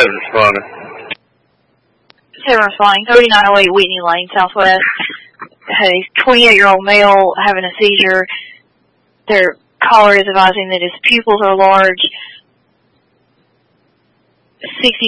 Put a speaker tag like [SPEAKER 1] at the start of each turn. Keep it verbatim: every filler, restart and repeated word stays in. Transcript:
[SPEAKER 1] ahead, responding.
[SPEAKER 2] Seven responding, thirty-nine oh eight Whitney Lane, Southwest. Had a twenty-eight-year-old male having a seizure. Their caller is advising that his pupils are large. sixty